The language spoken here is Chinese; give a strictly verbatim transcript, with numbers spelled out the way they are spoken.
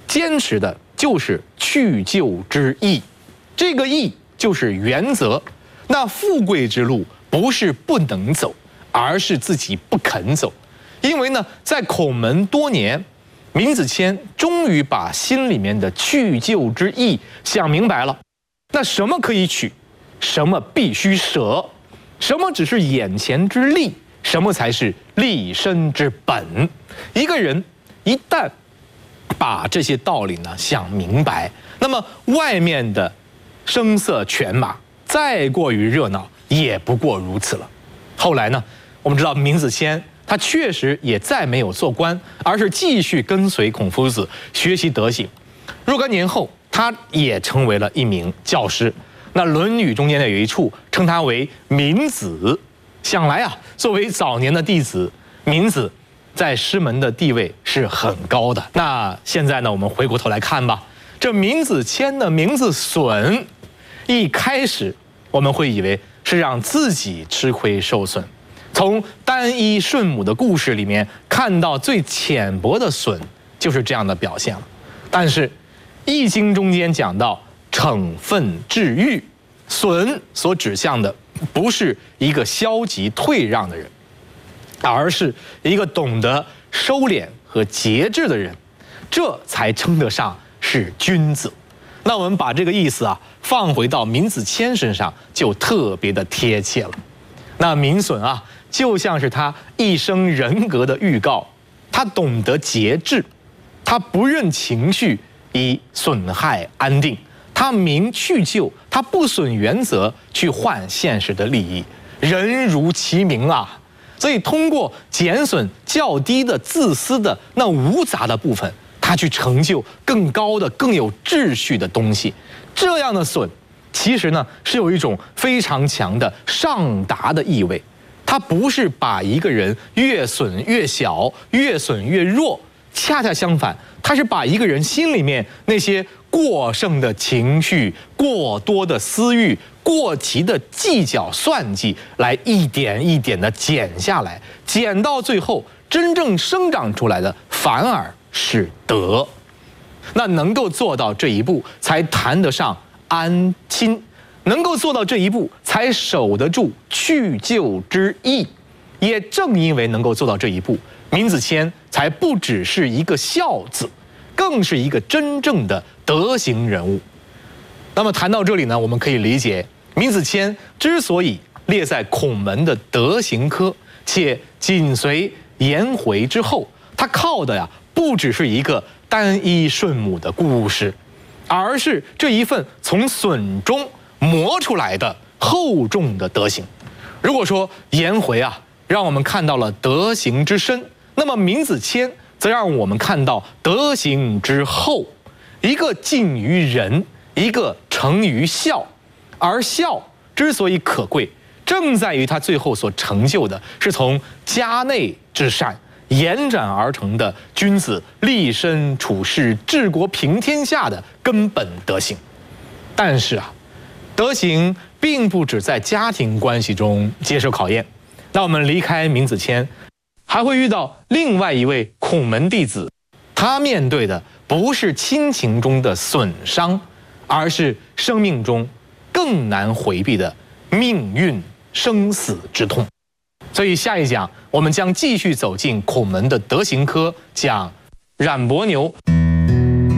坚持的就是去就之义，这个义就是原则。那富贵之路不是不能走，而是自己不肯走。因为呢，在孔门多年，闵子骞终于把心里面的去就之意想明白了。那什么可以取，什么必须舍，什么只是眼前之利，什么才是立身之本。一个人一旦把这些道理呢想明白，那么外面的声色犬马再过于热闹，也不过如此了。后来呢，我们知道闵子骞他确实也再没有做官，而是继续跟随孔夫子学习德行。若干年后，他也成为了一名教师。那《论语》中间的有一处称他为闵子，想来啊，作为早年的弟子，闵子在师门的地位是很高的。那现在呢，我们回过头来看吧，这闵子骞的名字损，一开始我们会以为是让自己吃亏受损。从单一顺母的故事里面看到最浅薄的损，就是这样的表现了。但是《易经》中间讲到惩愤治愈，损所指向的不是一个消极退让的人，而是一个懂得收敛和节制的人，这才称得上是君子。那我们把这个意思啊放回到闵子骞身上，就特别的贴切了。那闵损啊，就像是他一生人格的预告，他懂得节制，他不任情绪以损害安定，他明去就，他不损原则去换现实的利益，人如其名啊。所以通过减损较低的自私的那无杂的部分，他去成就更高的更有秩序的东西。这样的损其实呢是有一种非常强的上达的意味，它不是把一个人越损越小，越损越弱，恰恰相反，它是把一个人心里面那些过剩的情绪、过多的私欲、过急的计较算计，来一点一点的减下来，减到最后，真正生长出来的反而是德。那能够做到这一步，才谈得上安亲，能够做到这一步，才守得住去就之义。也正因为能够做到这一步，闵子骞才不只是一个孝子，更是一个真正的德行人物。那么谈到这里呢，我们可以理解，闵子骞之所以列在孔门的德行科，且紧随颜回之后，他靠的呀，不只是一个单一顺母的故事，而是这一份从损中磨出来的厚重的德行。如果说颜回啊让我们看到了德行之深，那么闵子骞则让我们看到德行之厚，一个近于仁，一个成于孝。而孝之所以可贵，正在于他最后所成就的是从家内之善延展而成的君子立身处世、治国平天下的根本德行。但是啊，德行并不只在家庭关系中接受考验。那我们离开闵子骞，还会遇到另外一位孔门弟子，他面对的不是亲情中的损伤，而是生命中更难回避的命运生死之痛。所以下一讲我们将继续走进孔门的德行科，讲冉伯牛。